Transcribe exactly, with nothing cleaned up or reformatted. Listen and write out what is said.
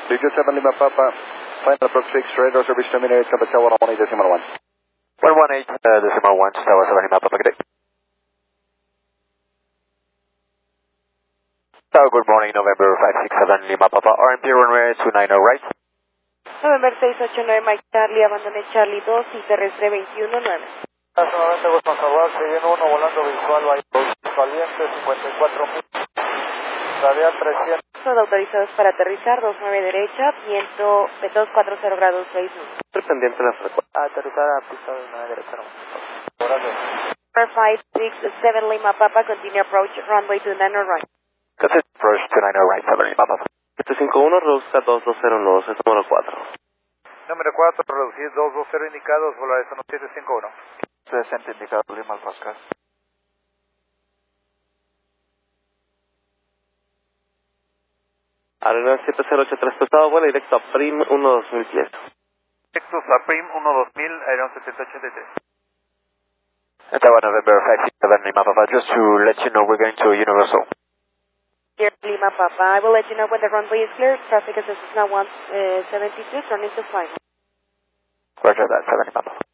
Victor seven Lima Papa, final approach fixed, radar service terminated, temperature one one eight decimal one. one one eight uh, decimal one, Tower seven Lima Papa, good day. So, good morning, November five six seven Lima Papa, R M P runway two nine zero right. November seis ocho nueve Mike Charlie, abandoné Charlie dos y terrestre veintiuno nueve. Nuevamente Boston Jaguar, Cheyenne uno, volando visual, valiente, cincuenta y cuatro mil, radial trescientos. Todos autorizados para aterrizar, dos nueve derecha, viento de doscientos cuarenta grados seis uno. Estoy pendiente de la frecuencia. Aterrizar a pista de nueve derecha, no. Gracias. Number five six seven Lima Papa, continue approach, runway two nine zero right. That's it, approach two nine zero right, seven Lima Papa. siete cinco uno, reducida dos dos cero dos, es número cuatro. Número cuatro, reducido dos dos cero indicados, volar uno siete cinco uno. sesenta indicados, Lima al Pascal. Arena siete cero ocho tres, pesado, vuelo directo a Prim uno dos mil diez. Texas a Prim uno dos mil, Aeron setenta ochenta y tres. Tower November five six seven Lima Papa, just to let you know we're going to Universal. Here, Lima Papa, I will let you know when the runway is clear. Traffic is now one seventy-two, turning to final. Roger that, seven Lima Papa.